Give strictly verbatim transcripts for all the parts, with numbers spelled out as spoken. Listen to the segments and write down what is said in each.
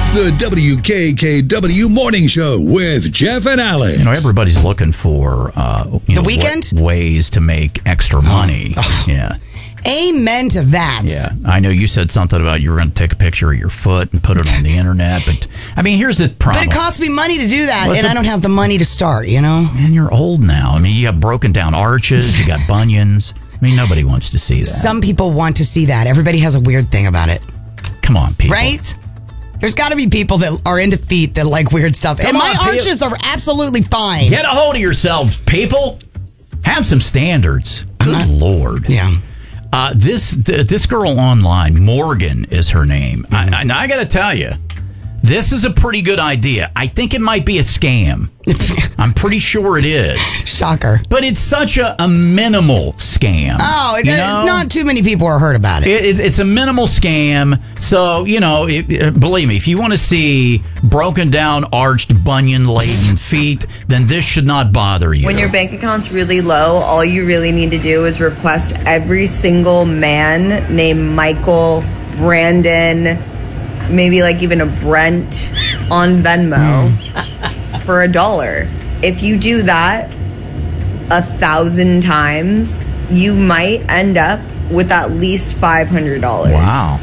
The W K K W Morning Show with Jeff and Alex. You know, everybody's looking for uh, you the know, weekend wa- ways to make extra money. Oh. Yeah. Amen to that. Yeah, I know you said something about you were going to take a picture of your foot and put it on the internet, but I mean, here's the problem. But it costs me money to do that, What's and the- I don't have the money to start, you know? Man, you're old now. I mean, you have broken down arches, you got bunions. I mean, nobody wants to see that. Some people want to see that. Everybody has a weird thing about it. Come on, people. Right? There's got to be people that are into feet that like weird stuff. Come and my on, arches are absolutely fine. Get a hold of yourselves, people. Have some standards. Good not- Lord. Yeah. Uh, this th- this girl online, Morgan is her name. Mm-hmm. I, I, I got to tell you, this is a pretty good idea. I think it might be a scam. I'm pretty sure it is. Shocker. But it's such a, a minimal scam. Oh, it, you know? not too many people are heard about it. It, it, it's a minimal scam. So, you know, it, it, believe me, if you want to see broken down, arched, bunion-laden feet, then this should not bother you. When your bank account's really low, all you really need to do is request every single man named Michael, Brandon, maybe like even a Brent on Venmo mm. for a dollar. If you do that a thousand times, you might end up with at least five hundred dollars. Wow.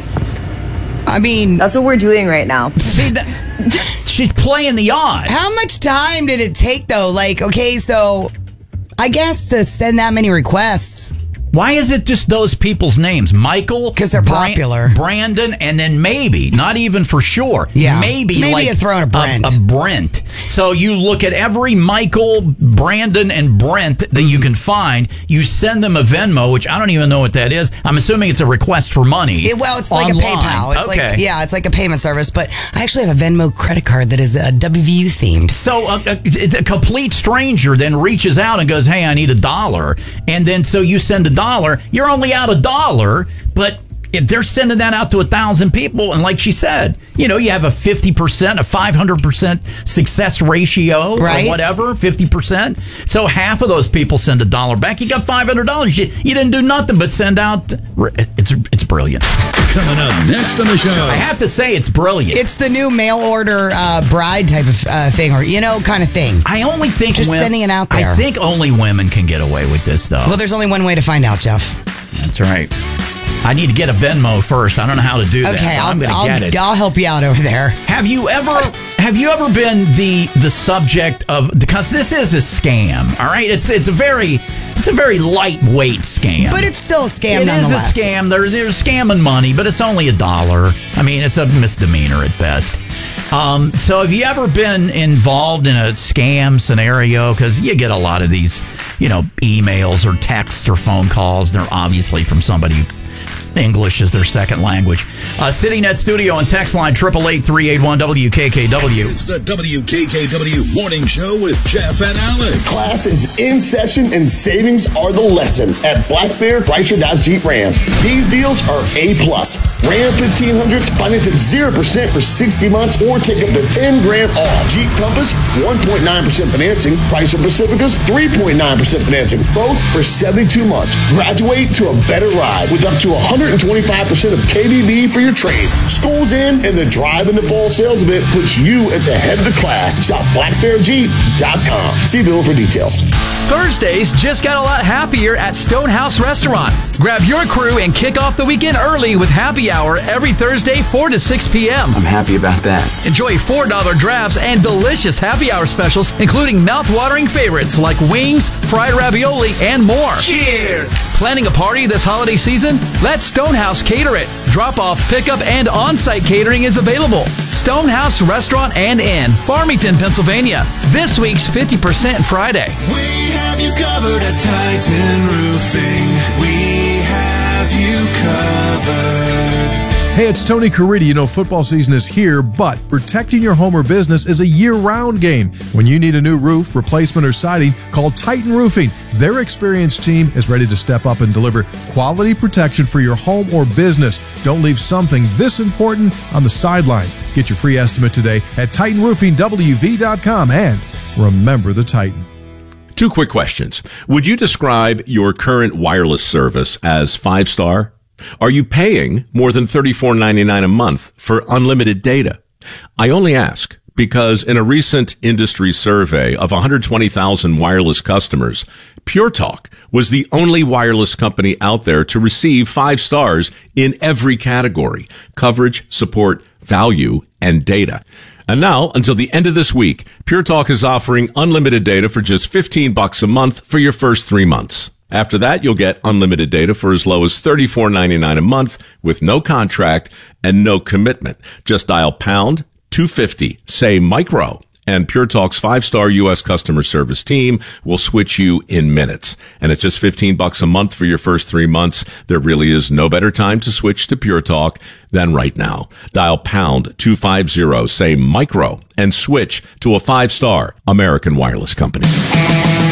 I mean, that's what we're doing right now. See, that, she's playing the odds. How much time did it take, though? Like, okay, so I guess to send that many requests. Why is it just those people's names? Michael? Because they're Bran- popular. Brandon, and then maybe, not even for sure, yeah. maybe, maybe like a throw in a Brent. A, a Brent. So you look at every Michael, Brandon, and Brent that you can find, you send them a Venmo, which I don't even know what that is. I'm assuming it's a request for money. It, well, it's online. like a PayPal. It's okay. like, yeah, it's like a payment service, but I actually have a Venmo credit card that is uh, W V U themed. So a, a, a complete stranger then reaches out and goes, hey, I need a dollar. And then so you send a dollar. You're only out a dollar, but if they're sending that out to a thousand people, and like she said, you know, you have a fifty percent, a five hundred percent success ratio, right? Or whatever, fifty percent. So half of those people send a dollar back. You got five hundred dollars. You, you didn't do nothing but send out. It's it's brilliant. Coming up next on the show, I have to say it's brilliant. It's the new mail order uh, bride type of uh, thing, or you know, kind of thing. I only think just women, sending it out there. I think only women can get away with this, though. Well, there's only one way to find out, Jeff. That's right. I need to get a Venmo first. I don't know how to do that. Okay, I'm going to get it. I'll help you out over there. Have you ever have you ever been the the subject of, because this is a scam, all right? It's it's a very it's a very lightweight scam. But it's still a scam it nonetheless. It is a scam. They're they're scamming money, but it's only a dollar. I mean, it's a misdemeanor at best. Um, so have you ever been involved in a scam scenario? Because you get a lot of these, you know, emails or texts or phone calls. They're obviously from somebody who English is their second language. Uh, sitting at studio on text line, eight eight eight, three eight one, W K K W. It's the W K K W Morning Show with Jeff and Alex. Class is in session and savings are the lesson at Black Bear Chrysler Dodge Jeep Ram. These deals are A plus. Ram fifteen hundreds finance at zero percent for sixty months or take up to ten grand off. Jeep Compass, one point nine percent financing. Chrysler Pacificas, three point nine percent financing. Both for seventy-two months. Graduate to a better ride with up to one hundred twenty-five percent of K B B for your trade. School's in and the drive in the fall sales event puts you at the head of the class. Shop black bear jeep dot com. See bill for details. Thursdays just got a lot happier at Stonehouse Restaurant. Grab your crew and kick off the weekend early with happy hour every Thursday, four to six p.m. I'm happy about that. Enjoy four dollar drafts and delicious happy hour specials, including mouth-watering favorites like wings, fried ravioli, and more. Cheers! Planning a party this holiday season? Let Stonehouse cater it. Drop-off, pickup, and on-site catering is available. Stonehouse Restaurant and Inn, Farmington, Pennsylvania. This week's fifty percent Friday. We have you covered at Titan Roofing. We have you covered. Hey, it's Tony Caridi. You know, football season is here, but protecting your home or business is a year-round game. When you need a new roof, replacement, or siding, call Titan Roofing. Their experienced team is ready to step up and deliver quality protection for your home or business. Don't leave something this important on the sidelines. Get your free estimate today at titan roofing w v dot com, and remember the Titan. Two quick questions. Would you describe your current wireless service as five-star? Are you paying more than thirty-four ninety-nine a month for unlimited data? I only ask because in a recent industry survey of one hundred twenty thousand wireless customers, Pure Talk was the only wireless company out there to receive five stars in every category: coverage, support, value, and data. And now, until the end of this week, Pure Talk is offering unlimited data for just fifteen bucks a month for your first three months. After that, you'll get unlimited data for as low as thirty-four ninety-nine a month with no contract and no commitment. Just dial pound two fifty, say micro, and Pure Talk's five-star U S customer service team will switch you in minutes. And at just fifteen bucks a month for your first three months, there really is no better time to switch to Pure Talk than right now. Dial pound two fifty, say micro, and switch to a five-star American Wireless company.